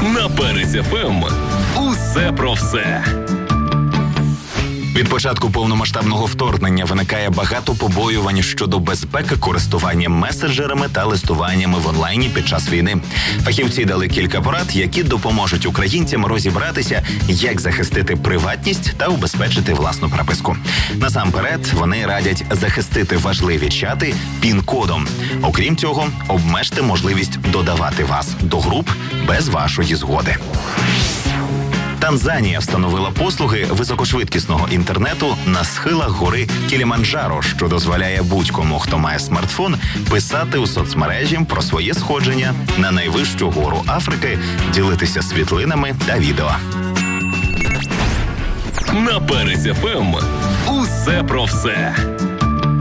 На Перець ФМ. Усе про все. Від початку повномасштабного вторгнення виникає багато побоювань щодо безпеки користування меседжерами та листуваннями в онлайні під час війни. Фахівці дали кілька порад, які допоможуть українцям розібратися, як захистити приватність та убезпечити власну переписку. Насамперед, вони радять захистити важливі чати пін-кодом. Окрім цього, обмежте можливість додавати вас до груп без вашої згоди. Танзанія встановила послуги високошвидкісного інтернету на схилах гори Кіліманджаро, що дозволяє будь-кому, хто має смартфон, писати у соцмережі про своє сходження на найвищу гору Африки, ділитися світлинами та відео. На Перець ФМ. Усе про все.